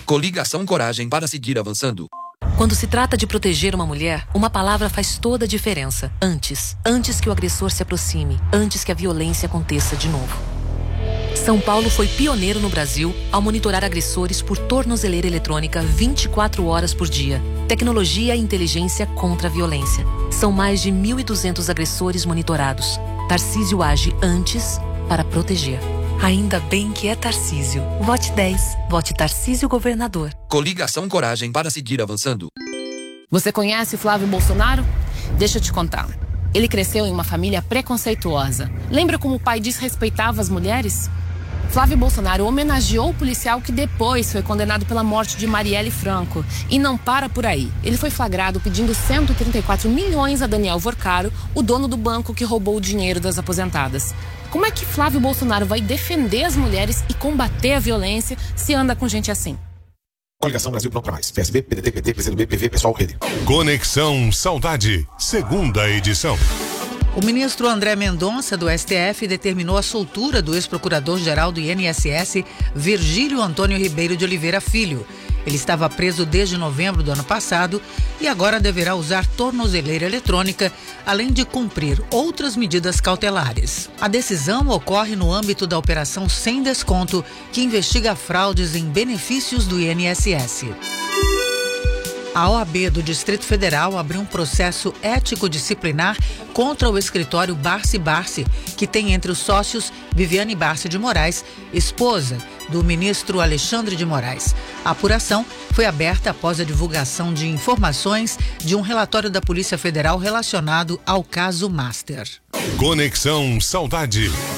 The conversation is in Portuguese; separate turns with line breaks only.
Coligação Coragem para seguir avançando.
Quando se trata de proteger uma mulher, uma palavra faz toda a diferença. Antes. Antes que o agressor se aproxime. Antes que a violência aconteça de novo. São Paulo foi pioneiro no Brasil ao monitorar agressores por tornozeleira eletrônica 24 horas por dia. Tecnologia e inteligência contra a violência. São mais de 1.200 agressores monitorados. Tarcísio age antes para proteger. Ainda bem que é Tarcísio. Vote 10. Vote Tarcísio Governador.
Coligação Coragem para seguir avançando.
Você conhece Flávio Bolsonaro? Deixa eu te contar. Ele cresceu em uma família preconceituosa. Lembra como o pai desrespeitava as mulheres? Flávio Bolsonaro homenageou o policial que depois foi condenado pela morte de Marielle Franco. E não para por aí. Ele foi flagrado pedindo 134 milhões a Daniel Vorcaro, o dono do banco que roubou o dinheiro das aposentadas. Como é que Flávio Bolsonaro vai defender as mulheres e combater a violência se anda com gente assim?
Coligação Brasil Pronto Pra Mais. PSB, PDT, PT, PCdoB, PV, Pessoal, Rede.
Conexão Saudade, segunda edição.
O ministro André Mendonça, do STF, determinou a soltura do ex-procurador-geral do INSS, Virgílio Antônio Ribeiro de Oliveira Filho. Ele estava preso desde novembro do ano passado e agora deverá usar tornozeleira eletrônica, além de cumprir outras medidas cautelares. A decisão ocorre no âmbito da Operação Sem Desconto, que investiga fraudes em benefícios do INSS. A OAB do Distrito Federal abriu um processo ético-disciplinar contra o escritório Barsi Barsi, que tem entre os sócios Viviane Barsi de Moraes, esposa do ministro Alexandre de Moraes. A apuração foi aberta após a divulgação de informações de um relatório da Polícia Federal relacionado ao caso Master.
Conexão Saudade.